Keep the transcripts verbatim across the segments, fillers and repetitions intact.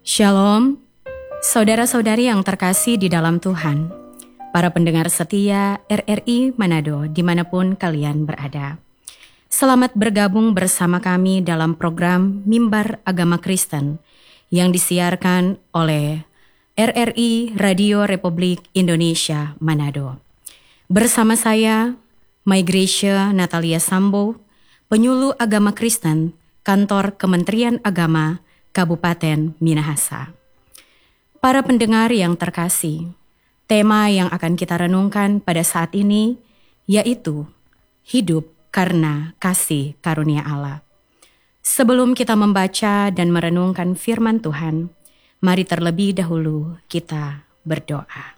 Shalom, saudara-saudari yang terkasih di dalam Tuhan, para pendengar setia R R I Manado dimanapun kalian berada. Selamat bergabung bersama kami dalam program Mimbar Agama Kristen yang disiarkan oleh R R I Radio Republik Indonesia Manado. Bersama saya, Mai Gracia Natalia Sambo, penyuluh agama Kristen, Kantor Kementerian Agama, Kabupaten Minahasa. Para pendengar yang terkasih, tema yang akan kita renungkan pada saat ini yaitu hidup karena kasih karunia Allah. Sebelum kita membaca dan merenungkan firman Tuhan, mari terlebih dahulu kita berdoa.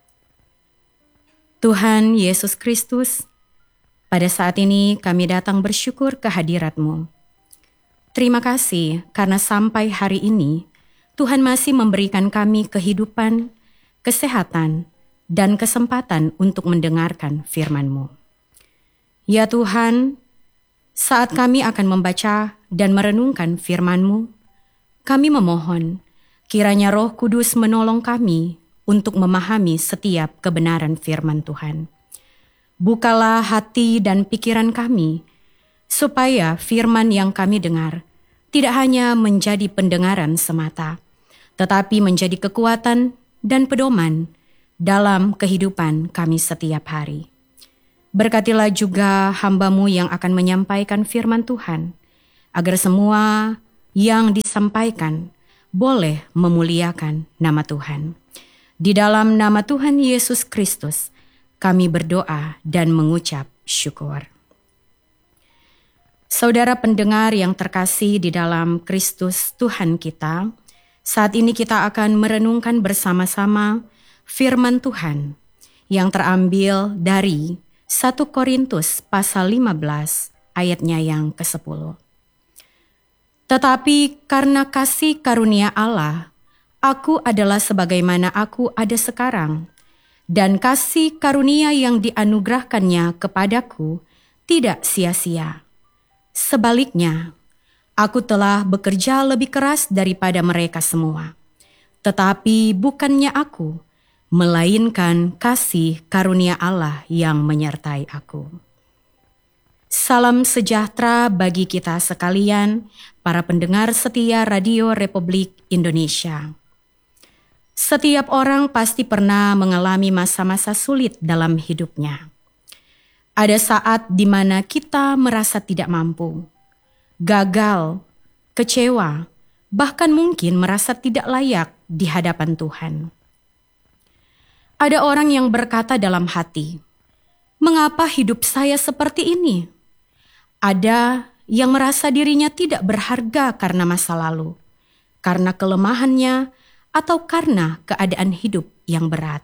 Tuhan Yesus Kristus, pada saat ini kami datang bersyukur kehadirat-Mu. Terima kasih karena sampai hari ini Tuhan masih memberikan kami kehidupan, kesehatan, dan kesempatan untuk mendengarkan firman-Mu. Ya Tuhan, saat kami akan membaca dan merenungkan firman-Mu, kami memohon kiranya Roh Kudus menolong kami untuk memahami setiap kebenaran firman Tuhan. Bukalah hati dan pikiran kami, supaya firman yang kami dengar tidak hanya menjadi pendengaran semata, tetapi menjadi kekuatan dan pedoman dalam kehidupan kami setiap hari. Berkatilah juga hamba-Mu yang akan menyampaikan firman Tuhan, agar semua yang disampaikan boleh memuliakan nama Tuhan. Di dalam nama Tuhan Yesus Kristus, kami berdoa dan mengucap syukur. Saudara pendengar yang terkasih di dalam Kristus Tuhan kita, saat ini kita akan merenungkan bersama-sama firman Tuhan yang terambil dari satu Korintus pasal lima belas ayatnya yang kesepuluh. Tetapi karena kasih karunia Allah, aku adalah sebagaimana aku ada sekarang, dan kasih karunia yang dianugerahkannya kepadaku tidak sia-sia. Sebaliknya, aku telah bekerja lebih keras daripada mereka semua. Tetapi bukannya aku, melainkan kasih karunia Allah yang menyertai aku. Salam sejahtera bagi kita sekalian, para pendengar setia Radio Republik Indonesia. Setiap orang pasti pernah mengalami masa-masa sulit dalam hidupnya. Ada saat di mana kita merasa tidak mampu, gagal, kecewa, bahkan mungkin merasa tidak layak di hadapan Tuhan. Ada orang yang berkata dalam hati, "Mengapa hidup saya seperti ini?" Ada yang merasa dirinya tidak berharga karena masa lalu, karena kelemahannya, atau karena keadaan hidup yang berat.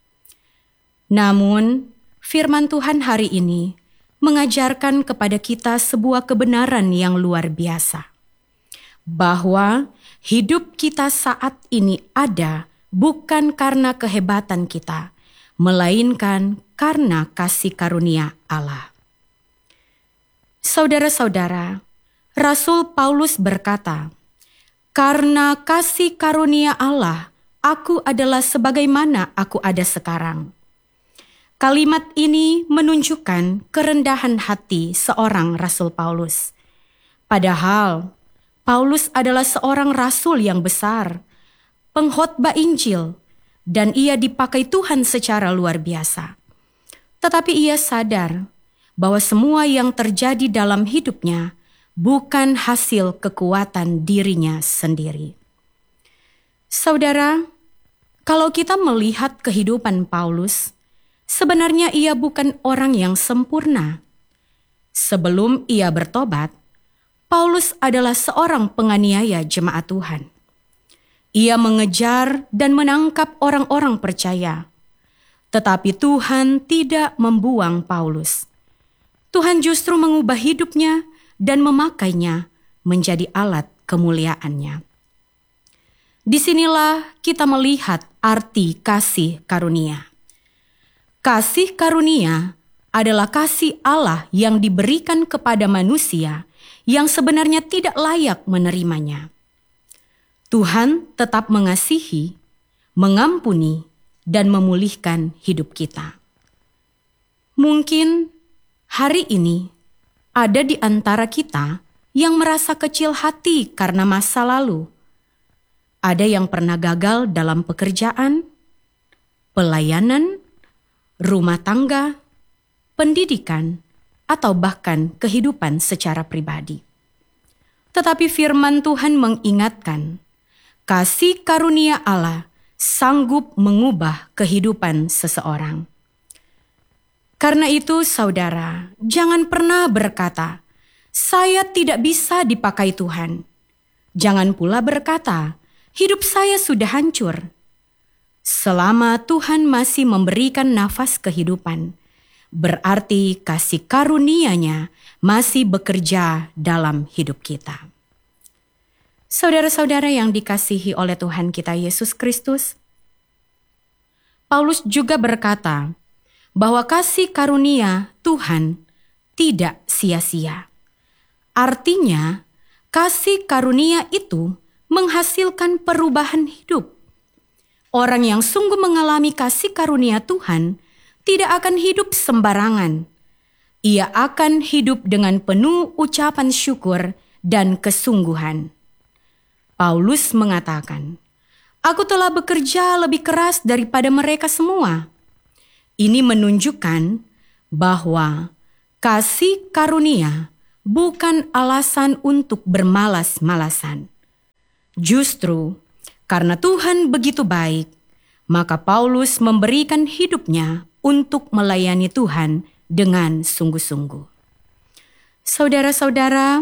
Namun, firman Tuhan hari ini mengajarkan kepada kita sebuah kebenaran yang luar biasa, bahwa hidup kita saat ini ada bukan karena kehebatan kita, melainkan karena kasih karunia Allah. Saudara-saudara, Rasul Paulus berkata, "Karena kasih karunia Allah, aku adalah sebagaimana aku ada sekarang." Kalimat ini menunjukkan kerendahan hati seorang Rasul Paulus. Padahal, Paulus adalah seorang rasul yang besar, pengkhotbah Injil, dan ia dipakai Tuhan secara luar biasa. Tetapi ia sadar bahwa semua yang terjadi dalam hidupnya bukan hasil kekuatan dirinya sendiri. Saudara, kalau kita melihat kehidupan Paulus, sebenarnya ia bukan orang yang sempurna. Sebelum ia bertobat, Paulus adalah seorang penganiaya jemaat Tuhan. Ia mengejar dan menangkap orang-orang percaya. Tetapi Tuhan tidak membuang Paulus. Tuhan justru mengubah hidupnya dan memakainya menjadi alat kemuliaannya. Disinilah kita melihat arti kasih karunia. Kasih karunia adalah kasih Allah yang diberikan kepada manusia yang sebenarnya tidak layak menerimanya. Tuhan tetap mengasihi, mengampuni, dan memulihkan hidup kita. Mungkin hari ini ada di antara kita yang merasa kecil hati karena masa lalu. Ada yang pernah gagal dalam pekerjaan, pelayanan, rumah tangga, pendidikan, atau bahkan kehidupan secara pribadi. Tetapi firman Tuhan mengingatkan, kasih karunia Allah sanggup mengubah kehidupan seseorang. Karena itu, saudara, jangan pernah berkata, "Saya tidak bisa dipakai Tuhan." Jangan pula berkata, "Hidup saya sudah hancur." Selama Tuhan masih memberikan nafas kehidupan, berarti kasih karunia-Nya masih bekerja dalam hidup kita. Saudara-saudara yang dikasihi oleh Tuhan kita Yesus Kristus, Paulus juga berkata bahwa kasih karunia Tuhan tidak sia-sia. Artinya, kasih karunia itu menghasilkan perubahan hidup. Orang yang sungguh mengalami kasih karunia Tuhan tidak akan hidup sembarangan. Ia akan hidup dengan penuh ucapan syukur dan kesungguhan. Paulus mengatakan, "Aku telah bekerja lebih keras daripada mereka semua." Ini menunjukkan bahwa kasih karunia bukan alasan untuk bermalas-malasan. Justru karena Tuhan begitu baik, maka Paulus memberikan hidupnya untuk melayani Tuhan dengan sungguh-sungguh. Saudara-saudara,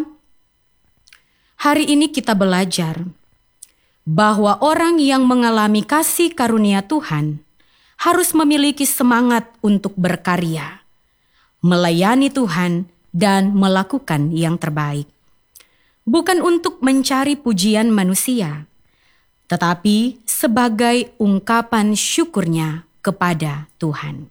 hari ini kita belajar bahwa orang yang mengalami kasih karunia Tuhan harus memiliki semangat untuk berkarya, melayani Tuhan, dan melakukan yang terbaik. Bukan untuk mencari pujian manusia, tetapi sebagai ungkapan syukurnya kepada Tuhan.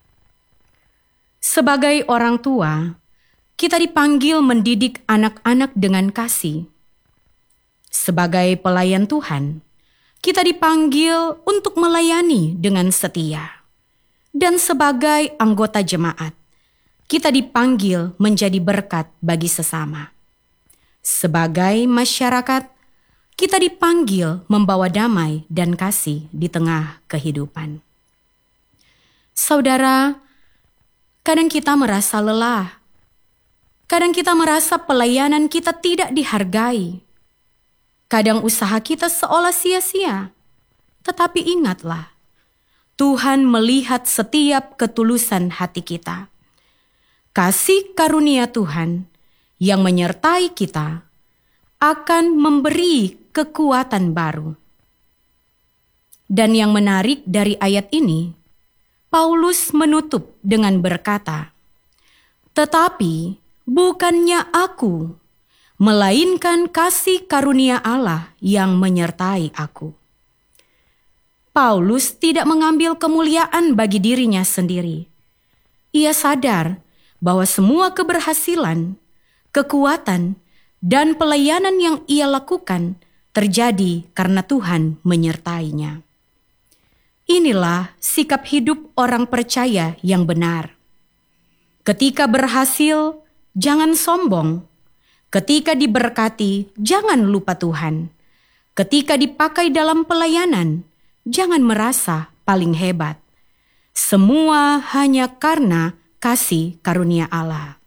Sebagai orang tua, kita dipanggil mendidik anak-anak dengan kasih. Sebagai pelayan Tuhan, kita dipanggil untuk melayani dengan setia. Dan sebagai anggota jemaat, kita dipanggil menjadi berkat bagi sesama. Sebagai masyarakat, kita dipanggil membawa damai dan kasih di tengah kehidupan. Saudara, kadang kita merasa lelah. Kadang kita merasa pelayanan kita tidak dihargai. Kadang usaha kita seolah sia-sia. Tetapi ingatlah, Tuhan melihat setiap ketulusan hati kita. Kasih karunia Tuhan yang menyertai kita akan memberi kekuatan baru. Dan yang menarik dari ayat ini, Paulus menutup dengan berkata, "Tetapi bukannya aku, melainkan kasih karunia Allah yang menyertai aku." Paulus tidak mengambil kemuliaan bagi dirinya sendiri. Ia sadar bahwa semua keberhasilan, kekuatan, dan pelayanan yang ia lakukan terjadi karena Tuhan menyertainya. Inilah sikap hidup orang percaya yang benar. Ketika berhasil, jangan sombong. Ketika diberkati, jangan lupa Tuhan. Ketika dipakai dalam pelayanan, jangan merasa paling hebat. Semua hanya karena kasih karunia Allah.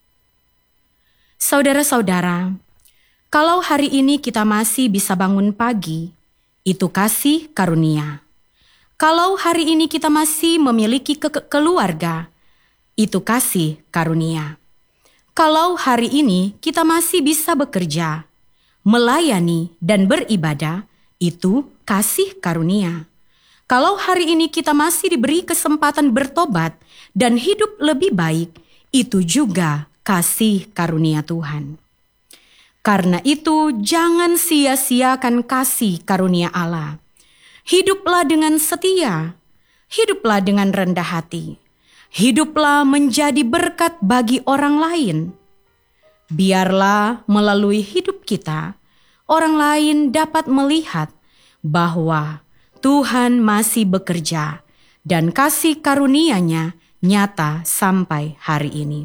Saudara-saudara, kalau hari ini kita masih bisa bangun pagi, itu kasih karunia. Kalau hari ini kita masih memiliki ke- keluarga, itu kasih karunia. Kalau hari ini kita masih bisa bekerja, melayani, dan beribadah, itu kasih karunia. Kalau hari ini kita masih diberi kesempatan bertobat dan hidup lebih baik, itu juga kasih karunia Tuhan. Karena itu, jangan sia-siakan kasih karunia Allah. Hiduplah dengan setia, hiduplah dengan rendah hati, hiduplah menjadi berkat bagi orang lain. Biarlah melalui hidup kita, orang lain dapat melihat bahwa Tuhan masih bekerja dan kasih karunia-Nya nyata sampai hari ini.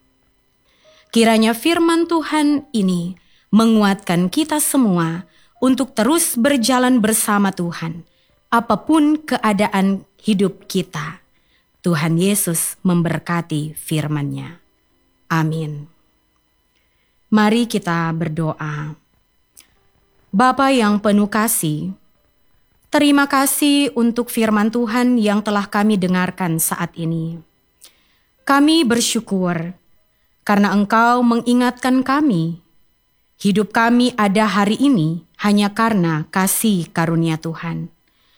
Kiranya firman Tuhan ini menguatkan kita semua untuk terus berjalan bersama Tuhan, apapun keadaan hidup kita. Tuhan Yesus memberkati firman-Nya. Amin. Mari kita berdoa. Bapa yang penuh kasih, terima kasih untuk firman Tuhan yang telah kami dengarkan saat ini. Kami bersyukur karena Engkau mengingatkan kami, hidup kami ada hari ini hanya karena kasih karunia Tuhan.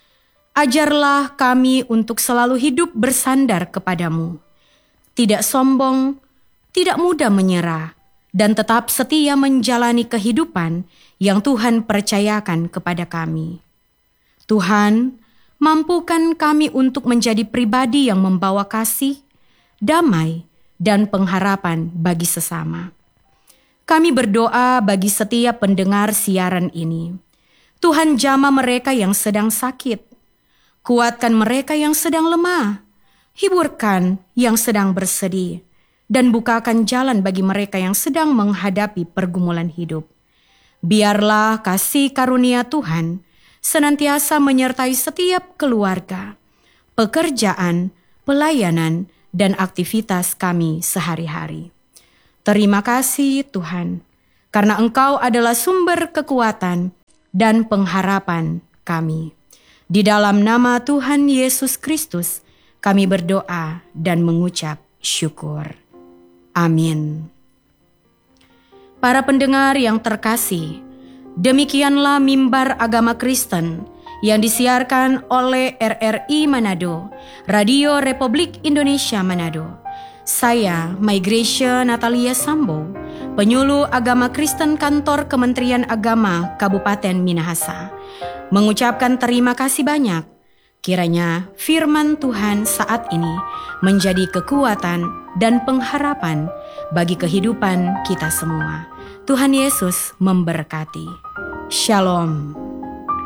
Ajarlah kami untuk selalu hidup bersandar kepadamu, tidak sombong, tidak mudah menyerah, dan tetap setia menjalani kehidupan yang Tuhan percayakan kepada kami. Tuhan, mampukan kami untuk menjadi pribadi yang membawa kasih, damai, dan pengharapan bagi sesama. Kami berdoa bagi setiap pendengar siaran ini. Tuhan jamah mereka yang sedang sakit. Kuatkan mereka yang sedang lemah, hiburkan yang sedang bersedih, dan bukakan jalan bagi mereka yang sedang menghadapi pergumulan hidup. Biarlah kasih karunia Tuhan senantiasa menyertai setiap keluarga, pekerjaan, pelayanan, dan aktivitas kami sehari-hari. Terima kasih Tuhan, karena Engkau adalah sumber kekuatan dan pengharapan kami. Di dalam nama Tuhan Yesus Kristus, kami berdoa dan mengucap syukur. Amin. Para pendengar yang terkasih, demikianlah mimbar agama Kristen yang disiarkan oleh R R I Manado, Radio Republik Indonesia Manado. Saya, Maigracia Natalia Sambo, penyuluh agama Kristen kantor Kementerian Agama Kabupaten Minahasa, mengucapkan terima kasih banyak. Kiranya firman Tuhan saat ini menjadi kekuatan dan pengharapan bagi kehidupan kita semua. Tuhan Yesus memberkati. Shalom.